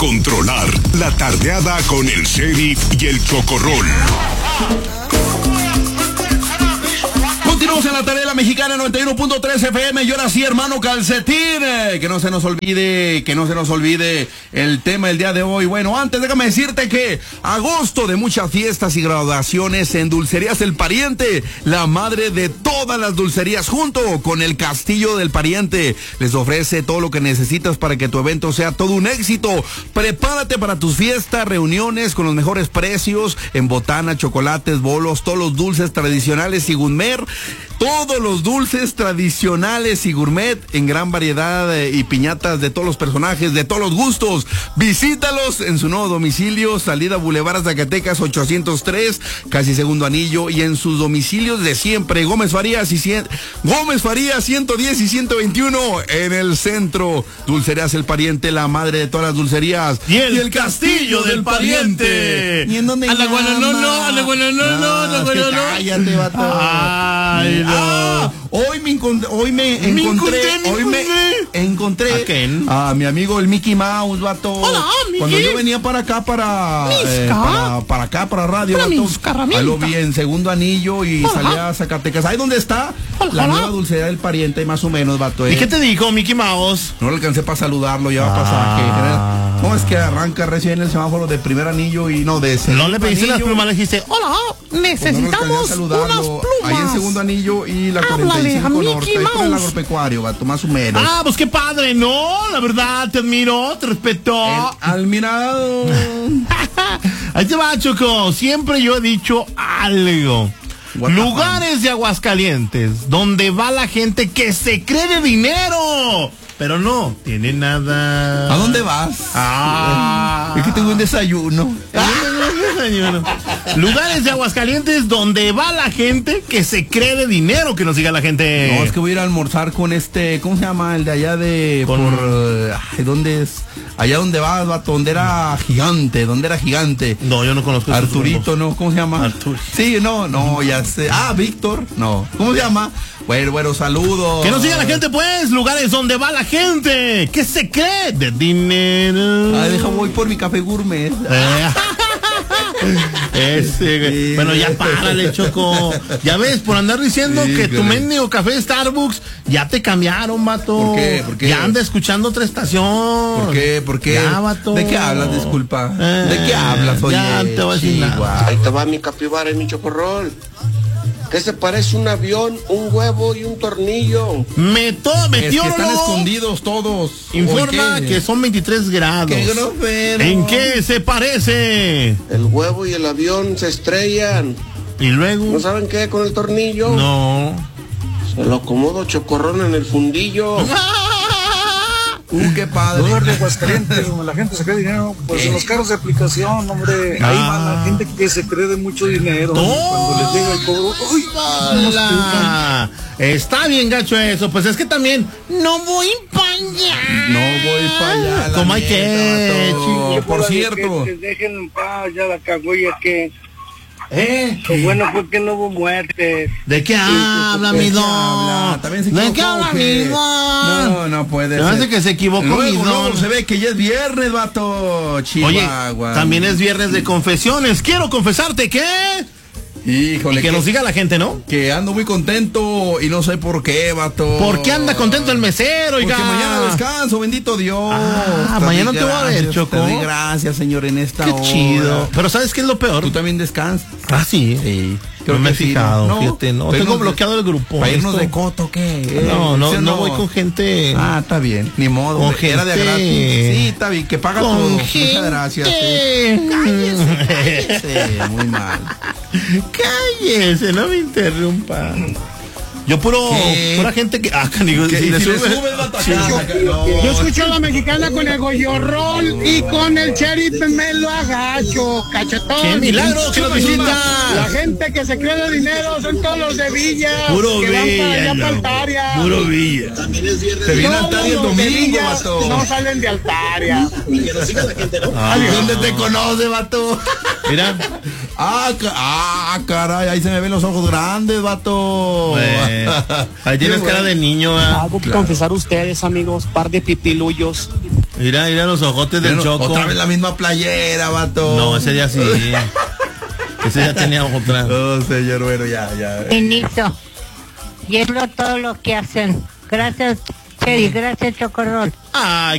controlar la tardeada con el Sheriff y el Chocorrol. Continuamos en la tarea de la Mexicana 91.3 FM. Y ahora sí, hermano Calcetín, que no se nos olvide el tema del día de hoy. Bueno, antes déjame decirte que agosto de muchas fiestas y graduaciones en Dulcerías El Pariente, la madre de todas las dulcerías, junto con el Castillo del Pariente, les ofrece todo lo que necesitas para que tu evento sea todo un éxito. Prepárate para tus fiestas, reuniones con los mejores precios en botana, chocolates, bolos, todos los dulces tradicionales y gourmet. Todos los dulces tradicionales y gourmet en gran variedad y piñatas de todos los personajes, de todos los gustos. Visítalos en su nuevo domicilio, salida Boulevard Zacatecas 803, casi segundo anillo, y en sus domicilios de siempre, Gómez Farías 110 y 121 en el centro. Dulcerías El Pariente, la madre de todas las dulcerías. Y el Castillo del Pariente. ¿Y en dónde? Cállate, vato. Ay, no. Hoy me encontré a mi amigo el Mickey Mouse, vato. Hola, Mickey. Cuando yo venía para acá, para radio, vato, ahí lo vi en segundo anillo y salía a Zacatecas. ¿Ahí dónde está? La nueva dulcería del Pariente, más o menos, vato. ¿Y qué te dijo Mickey Mouse? No le alcancé para saludarlo, lleva pasaje. No, es que arranca recién el semáforo de primer anillo y no de ese. No le pediste las plumas, le dijiste, hola, necesitamos unas plumas. Ahí en segundo anillo y la Háblale 45 a norte, Mickey ahí por el Mouse. agropecuario, vato, más o menos. Ah, pues qué padre, ¿no? La verdad, te admiro, te respeto. Al mirado. Ahí te va, Choco. Siempre yo he dicho algo. Lugares de Aguascalientes donde va la gente que se cree de dinero, pero no tiene nada. ¿A dónde vas? Es que tengo un desayuno. Lugares de Aguascalientes donde va la gente que se cree de dinero, que nos diga la gente. No, es que voy a ir a almorzar con ¿cómo se llama? El de allá de ¿dónde es? Allá donde vas, vato, donde era gigante. No, yo no conozco. Arturito, ¿no? ¿Cómo se llama? Artur. Sí, no, ya sé. Víctor, no. ¿Cómo se llama? Bueno, saludos. Que nos diga la gente, pues, lugares donde va la gente que se cree de dinero. Voy por mi café gourmet. Bueno, ya párale, Choco. Ya ves, por andar diciendo que tu mendigo café Starbucks ya te cambiaron, vato. ¿Por qué? Ya anda escuchando otra estación. ¿Por qué? Ya, vato. ¿De qué hablas? Disculpa. ¿De qué hablas, oye? Ya te voy a decir nada. Ahí te va mi capibara y mi chocorrol. ¿Qué se parece un avión, un huevo y un tornillo? Metió, que están escondidos todos. Informa que son 23 grados. ¡Qué grosero! ¿En qué se parece? El huevo y el avión se estrellan. ¿Y luego? ¿No saben qué con el tornillo? No. Se lo acomodo chocorrón en el fundillo. ¡Qué padre! Lugar de Aguascalientes, donde la gente se cree dinero, pues en los carros de aplicación, hombre, ahí va la gente que se cree de mucho dinero. Cuando les llega el cobro, ¡uy! Está bien gacho eso, pues es que también no voy para allá. No voy para allá. ¿Cómo hay que, chico? Por cierto. Que dejen en paz ya la cagüeya que... Qué bueno fue que no hubo muertes. ¿De qué habla, mi don? ¿De qué habla, mi don? No puede ser. Parece que se equivocó, mi don. Luego se ve que ya es viernes, vato. Chihuahua. Oye, también es viernes de confesiones. Quiero confesarte que... Híjole, y que nos diga la gente, ¿no? Que ando muy contento y no sé por qué, vato. ¿Por qué anda contento el mesero, oiga? Porque mañana descanso, bendito Dios. Mañana te voy a ver, Choco. Te doy gracias, señor, en esta hora. Qué chido. Pero ¿sabes qué es lo peor? Tú también descansas. Sí. Sí. No me he fijado, no, fíjate, no. Tengo bloqueado el grupo. ¿Para irnos de coto qué? No voy con gente. Está bien, ni modo. Con gente. Era de gratis. Sí, está bien, que paga con todo. Gente. Muchas gracias. Cállese, muy mal. Cállese, no me interrumpa. Yo pura gente que... Digo, si le subes Yo escucho a la Mexicana con el goyorrol y con el sheriff me lo agacho, cachetón. ¡Qué milagro que lo visita! La gente que se cree de dinero son todos los de Villa. Puro que Villa. van para allá para Altaria. Puro Villa. Te viene Altaria el domingo, vato. No salen de Altaria. Que nos siga la gente, ¿no? ¿Dónde te conoce, vato? Mira, Caray, ahí se me ven los ojos grandes, vato. Ahí tienes cara de niño. Algo que confesar ustedes, amigos, par de pipiluyos. Mira los ojotes del Choco. Otra vez la misma playera, vato. No, ese día sí. Ese ya tenía otra. No, señor, bueno, ya. Benito. Y es todo lo que hacen. Gracias, Cheri. Gracias, Chocorrol. Ay,